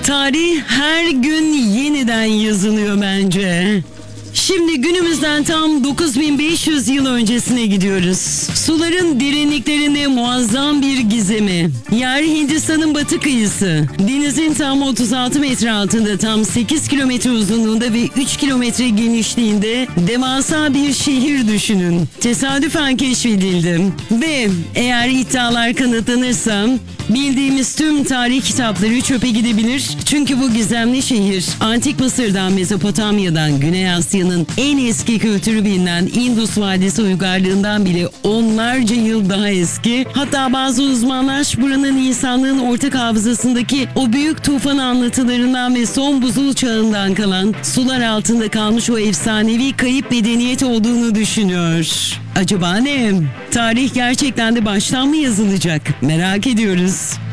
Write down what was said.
Tarih her gün yeniden yazılıyor bence. Şimdi günümüzden tam 9500 yıl öncesine gidiyoruz. Suların derinliklerinde muazzam bir gizemi. Yer Hindistan'ın batı kıyısı. Denizin tam 36 metre altında, tam 8 kilometre uzunluğunda ve 3 kilometre genişliğinde devasa bir şehir düşünün. Tesadüfen keşfedildi. Ve eğer iddialar kanıtlanırsa bildiğimiz tüm tarih kitapları çöpe gidebilir. Çünkü bu gizemli şehir Antik Mısır'dan, Mezopotamya'dan, Güney Asya'nın en eski kültürü bilinen Indus Vadisi uygarlığından bile onlarca yıl daha eski. Hatta bazı uzmanlar buranın insanlığın ortak hafızasındaki o büyük tufan anlatılarından ve son buzul çağından kalan sular altında kalmış o efsanevi kayıp medeniyet olduğunu düşünüyor. Acaba ne? Tarih gerçekten de baştan mı yazılacak? Merak ediyoruz.